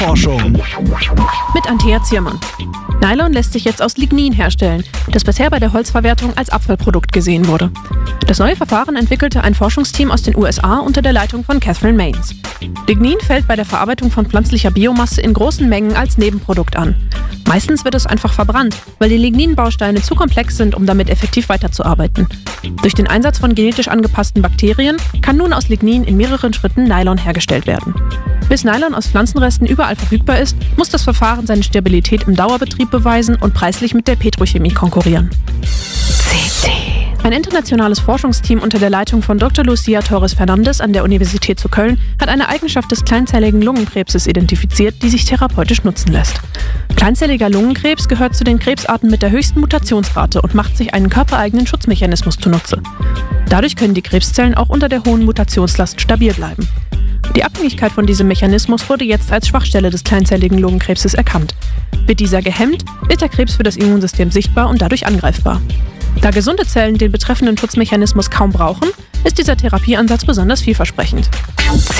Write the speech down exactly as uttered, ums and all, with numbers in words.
Forschung mit Antea Ziermann. Nylon lässt sich jetzt aus Lignin herstellen, das bisher bei der Holzverwertung als Abfallprodukt gesehen wurde. Das neue Verfahren entwickelte ein Forschungsteam aus den U S A unter der Leitung von Catherine Mains. Lignin fällt bei der Verarbeitung von pflanzlicher Biomasse in großen Mengen als Nebenprodukt an. Meistens wird es einfach verbrannt, weil die Ligninbausteine zu komplex sind, um damit effektiv weiterzuarbeiten. Durch den Einsatz von genetisch angepassten Bakterien kann nun aus Lignin in mehreren Schritten Nylon hergestellt werden. Bis Nylon aus Pflanzenresten überall verfügbar ist, muss das Verfahren seine Stabilität im Dauerbetrieb beweisen und preislich mit der Petrochemie konkurrieren. C T. Ein internationales Forschungsteam unter der Leitung von Doktor Lucia Torres Fernandes an der Universität zu Köln hat eine Eigenschaft des kleinzelligen Lungenkrebses identifiziert, die sich therapeutisch nutzen lässt. Kleinzelliger Lungenkrebs gehört zu den Krebsarten mit der höchsten Mutationsrate und macht sich einen körpereigenen Schutzmechanismus zunutze. Dadurch können die Krebszellen auch unter der hohen Mutationslast stabil bleiben. Die Abhängigkeit von diesem Mechanismus wurde jetzt als Schwachstelle des kleinzelligen Lungenkrebses erkannt. Wird dieser gehemmt, wird der Krebs für das Immunsystem sichtbar und dadurch angreifbar. Da gesunde Zellen den betreffenden Schutzmechanismus kaum brauchen, ist dieser Therapieansatz besonders vielversprechend.